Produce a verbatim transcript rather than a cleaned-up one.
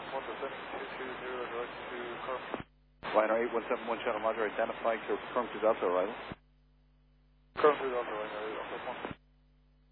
one to seven two two zero, direct to Curve. Liner eight one seven one channel modulator identified, confirmed to Delta arrival. Curve to Delta, right, uh, one.